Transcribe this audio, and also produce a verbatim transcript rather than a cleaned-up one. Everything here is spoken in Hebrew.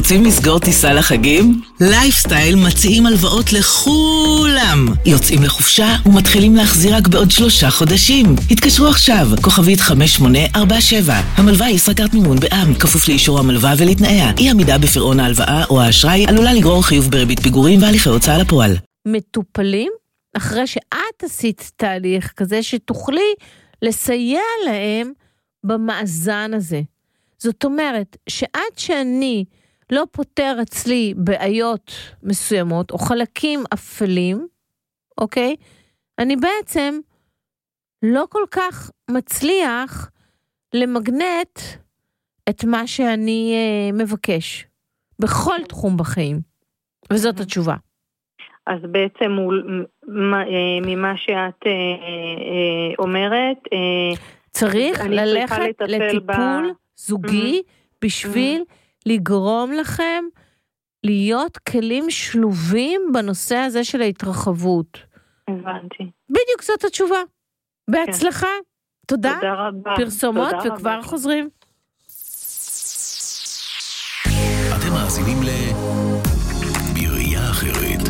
רוצים לסגור טיסה לחגים? לייפסטייל מציעים הלוואות לכולם. יוצאים לחופשה ומתחילים להחזיר רק בעוד שלושה חודשים. התקשרו עכשיו, כוכבית חמש שמונה ארבע שבע. המלווה היא ישראכרט מימון בע"מ, כפוף לאישור המלווה ולתנאיה. אי עמידה בפירעון ההלוואה או האשראי עלולה לגרור חיוב בריבית פיגורים והליכי הוצאה לפועל. מטופלים, אחרי שאת עשית תהליך כזה, שתוכלי לסייע להם במאזן הזה. זאת אומרת, שעד שאני לא פותר אצלי בעיות מסוימות, או חלקים אפלים, אוקיי? אני בעצם לא כל כך מצליח למגנט את מה שאני אה, מבקש, בכל תחום בחיים. וזאת התשובה. אז בעצם ממה שאת אומרת, צריך ללכת לטיפול זוגי בשביל לגרום לכם להיות כלים שלובים בנושא הזה של ההתרחבות. הבנתי. בדיוק זאת התשובה. בהצלחה. תודה. תודה רבה. פרסומות וכבר חוזרים. אתם מאזינים ל... בראייה אחרת.